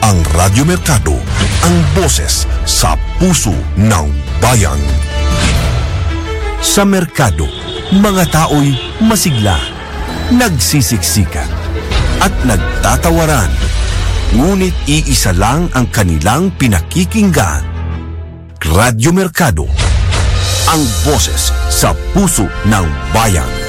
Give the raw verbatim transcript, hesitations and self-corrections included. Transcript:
Ang Radyo Mercado, ang boses sa puso ng bayan. Sa merkado, mga tao'y masigla, nagsisiksikan, at nagtatawaran. Ngunit iisa lang ang kanilang pinakikinggan. Radyo Mercado, ang boses sa puso ng bayan.